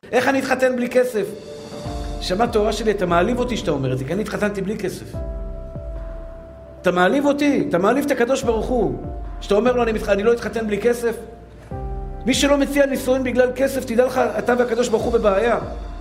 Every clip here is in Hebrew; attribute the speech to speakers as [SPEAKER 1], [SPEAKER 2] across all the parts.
[SPEAKER 1] איך אני אתחתן בלי כסף? שמע תורה שלי, אתה מעליב אותי שאתה אומר את זה, כי אני התחתנתי בלי כסף. אתה מעליב אותי, אתה מעליב את הקדוש ברוך הוא. שאתה אומר לו, אני לא אתחתן בלי כסף. מי שלא מציע נישואין בגלל כסף, תדע לך, אתה והקדוש ברוך הוא בבעיה.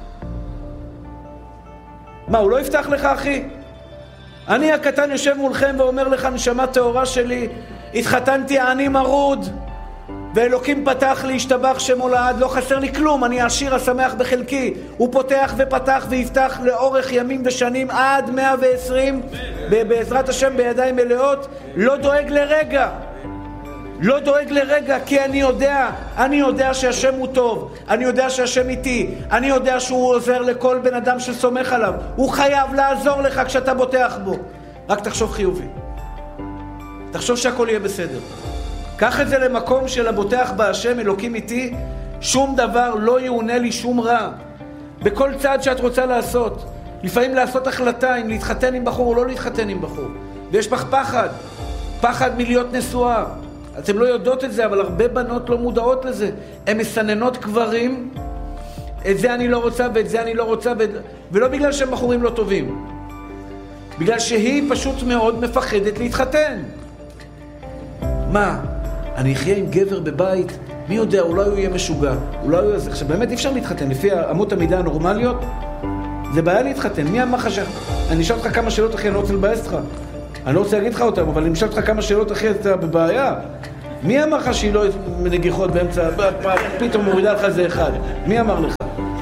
[SPEAKER 1] מה, הוא לא יפתח לך, אחי? אני הקטן יושב מולכם ואומר לך, נשמה תורה שלי, התחתנתי אני מרוד, ואלוקים פתח לי, השתבח שמו לעד, לא חסר לי כלום, אני עשיר השמח בחלקי. הוא פותח ופתח ויפתח לאורך ימים ושנים עד 120, בעזרת השם בידיים מלאות, לא דואג לרגע. לא דואג לרגע, כי אני יודע שהשם הוא טוב, אני יודע שהשם איתי, אני יודע שהוא עוזר לכל בן אדם שסומך עליו, הוא חייב לעזור לך כשאתה בוטח בו. רק תחשוב חיובי, תחשוב שהכל יהיה בסדר. קח את זה למקום של הבוטח בהשם, אלוקים איתי, שום דבר לא יעונה לי שום רע. בכל צעד שאת רוצה לעשות, לפעמים לעשות החלטה אם להתחתן עם בחור או לא להתחתן עם בחור, ויש בך פחד מלהיות נשואה. אתם לא יודעות את זה, אבל הרבה בנות לא מודעות לזה. הן מסננות קברים, את זה אני לא רוצה ואת זה אני לא רוצה, ולא בגלל שהם בחורים לא טובים. בגלל שהיא פשוט מאוד מפחדת להתחתן. מה? אני אחיה עם גבר בבית? מי יודע, אולי הוא יהיה משוגע. אולי הוא יהיה... עכשיו, באמת אי אפשר להתחתן. לפי אמות המידה הנורמליות, זה בעיה להתחתן. מי אמר לך אני אשאל אותך כמה שאלות, אחי, אני לא רוצה לבאס לך. אני לא רוצה להגיד לך אותם, אבל אני אשאל אותך כמה שאלות, אחי, אתה בבעיה. מי אמר לך שהיא לא מנגיחות באמצע, פתאום מורידה לך זה אחד? מי אמר לך?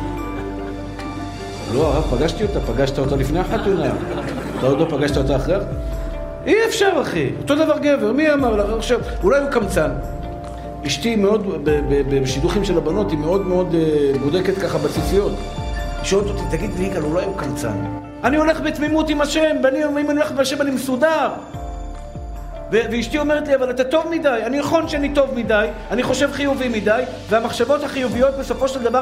[SPEAKER 1] לא, הרב, פגשת אותה לפני החתונה. אתה עוד לא פגשת אותה אחרי? אי אפשר, אחי. אותו דבר גבר. מי אמר לך? עכשיו, אולי הוא קמצן. אשתי מאוד, בשידוכים של הבנות, היא מאוד מאוד בודקת ככה בציציות. היא שואלת אותי, תגיד לי, יגאל, אולי הוא קמצן. אני הולך בתמימות עם השם, אם אני הולך בשם אני מסודר. ואשתי אומרת לי, אבל אתה טוב מדי, אני נכון שאני טוב מדי, אני חושב חיובי מדי, והמחשבות החיוביות בסופו של דבר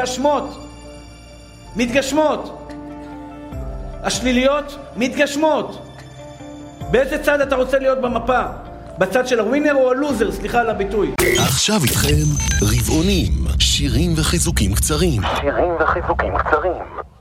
[SPEAKER 1] מתגשמות. השליליות מתגשמות. באיזה צד אתה רוצה להיות במפה? בצד של הווינר או הלוזר? סליחה על הביטוי.
[SPEAKER 2] עכשיו איתכם רבעונים, שירים וחיזוקים קצרים.